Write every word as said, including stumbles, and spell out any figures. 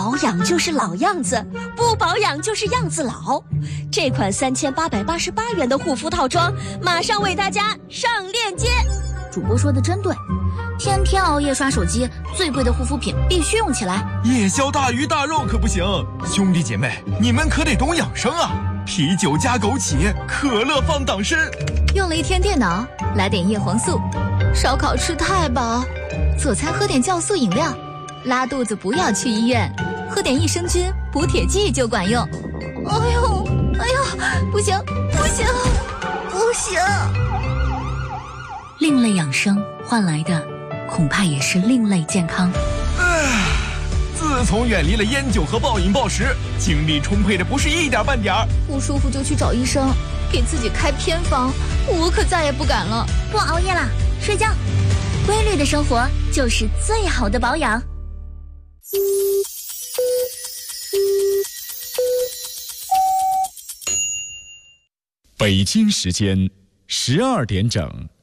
保养就是老样子，不保养就是样子老。这款三千八百八十八元的护肤套装，马上为大家上链接。 主播说的真对，天天熬夜刷手机，最贵的护肤品必须用起来。 夜宵大鱼大肉可不行，兄弟姐妹，你们可得懂养生啊！啤酒加枸杞，可乐放党参。 用了一天电脑，来点叶黄素。烧烤吃太饱，做餐喝点酵素饮料。拉肚子不要去医院，喝点益生菌补铁剂就管用。哎呦，哎呦，不行，不行，不行！另类养生换来的，恐怕也是另类健康。 唉，自从远离了烟酒和暴饮暴食，精力充沛的不是一点半点儿。 不舒服就去找医生，给自己开偏方，我可再也不敢了。 不熬夜了，睡觉。规律的生活就是最好的保养。 北京时间十二点整。